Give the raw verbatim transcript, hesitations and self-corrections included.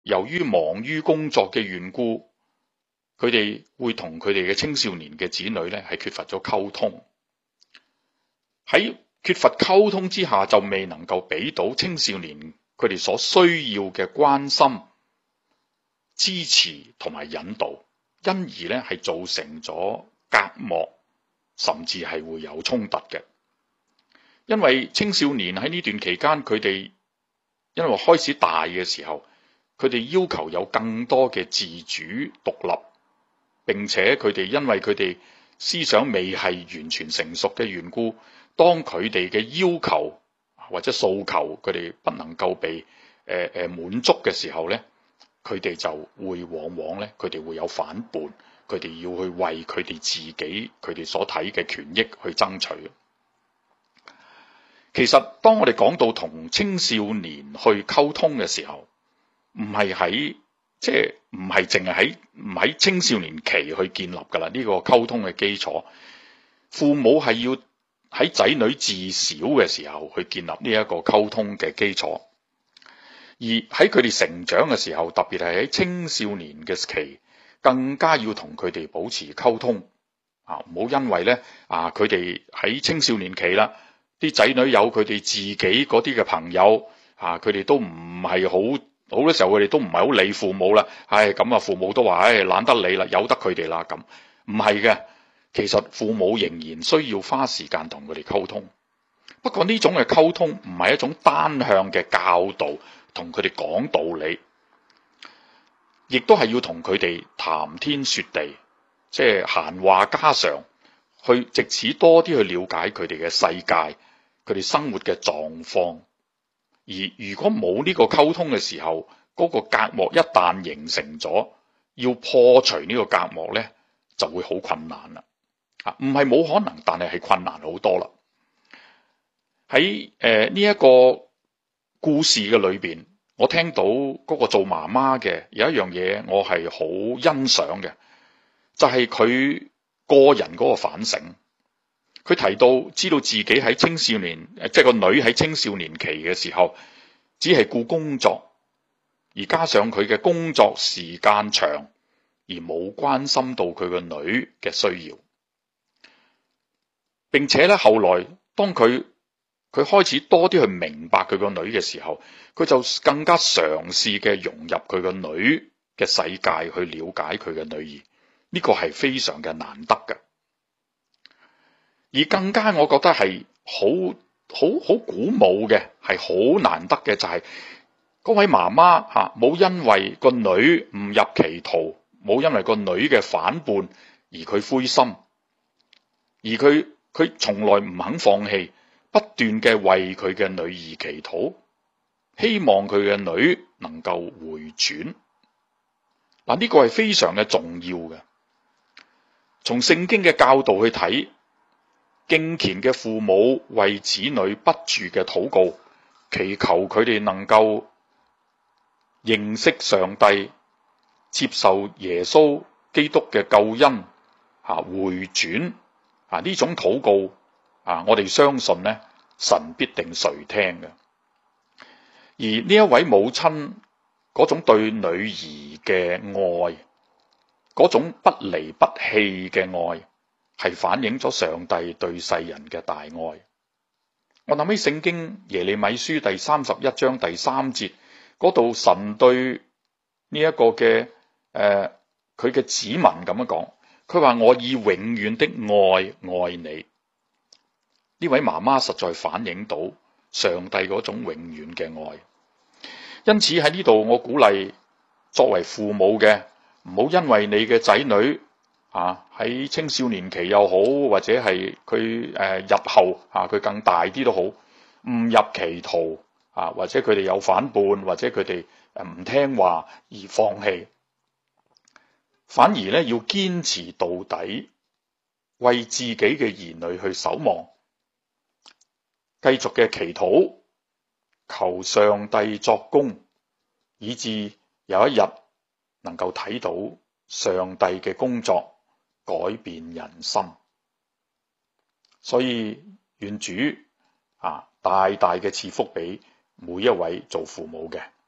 由於忙於工作嘅緣故，佢哋會同佢哋嘅青少年嘅子女咧係缺乏咗溝通。喺缺乏溝通之下，就未能夠俾到青少年佢哋所需要嘅關心、支持同埋引導，因而咧係造成咗隔膜，甚至係會有衝突嘅。因為青少年喺呢段期間，佢哋因為開始大嘅時候，佢哋要求有更多嘅自主獨立，並且佢哋因為佢哋思想未係完全成熟嘅緣故，當佢哋嘅要求或者訴求佢哋不能夠被誒誒滿足嘅時候咧，佢哋就會往往咧佢哋會有反叛，佢哋要去為佢哋自己佢哋所睇嘅權益去爭取。其實當我哋講到同青少年去溝通嘅時候，唔係喺即係唔係淨係喺唔喺青少年期去建立噶啦，呢個溝通嘅基礎，父母係要喺仔女自小嘅時候去建立呢一個溝通嘅基礎，而喺佢哋成長嘅時候，特別係喺青少年嘅期，更加要同佢哋保持溝通啊！唔好因為咧啊，佢哋喺青少年期啦，啲仔女有佢哋自己嗰啲嘅朋友啊，佢哋都唔係好好多時候，佢哋都唔係好理父母啦。唉，咁啊，父母都話唉，懶得理啦，由得佢哋啦。咁唔係嘅，其實父母仍然需要花時間同佢哋溝通。不過呢種嘅溝通唔係一種單向嘅教導，同佢哋講道理，亦都係要同佢哋談天說地，即係閒話家常，去藉此多啲去了解佢哋嘅世界，佢哋生活嘅狀況。而如果冇呢個溝通嘅時候，嗰個隔膜一旦形成咗，要破除呢個隔膜咧，就會好困難啦。啊，唔係冇可能，但係係困難好多啦。喺誒呢一個故事嘅裏邊，我聽到嗰個做媽媽嘅有一樣嘢，我係好欣賞嘅，就係佢個人嗰個反省。佢提到知道自己喺青少年，即係個女喺青少年期嘅時候，只係顧工作，而加上佢嘅工作時間長，而冇關心到佢個女嘅需要。並且咧，後來當佢佢開始多啲去明白佢個女嘅時候，佢就更加嘗試嘅融入佢個女嘅世界，去了解佢嘅女兒。呢個係非常嘅難得嘅。而更加我覺得係好好好鼓舞嘅，係好難得嘅，就係嗰位媽媽吓，冇因為個女誤入歧途，冇因為個女嘅反叛而佢灰心，而佢佢從來唔肯放棄，不斷嘅為佢嘅女兒祈禱，希望佢嘅女能夠回轉。嗱，呢個係非常嘅重要嘅。從聖經嘅教導去睇，敬虔嘅父母為子女不住嘅禱告，祈求佢哋能夠認識上帝，接受耶穌基督嘅救恩，吓回轉啊！呢種禱告啊，我哋相信咧，神必定垂聽嘅。而呢一位母親嗰種對女兒嘅愛，嗰種不離不棄嘅愛，係反映咗上帝對世人嘅大愛。我諗起聖經耶利米書第三十一章第三節嗰度，神對呢一個嘅誒佢嘅子民咁樣講，佢話我以永遠的愛愛你。呢位媽媽實在反映到上帝嗰種永遠嘅愛。因此喺呢度，我鼓勵作為父母嘅，唔好因為你嘅仔女啊喺青少年期又好，或者係佢誒日後啊佢更大啲都好，誤入歧途啊，或者佢哋有反叛，或者佢哋誒唔聽話而放棄，反而咧要堅持到底，為自己嘅兒女去守望，繼續嘅祈禱，求上帝作工，以致有一日能夠睇到上帝嘅工作改變人心。所以願主啊大大嘅賜福俾每一位做父母嘅。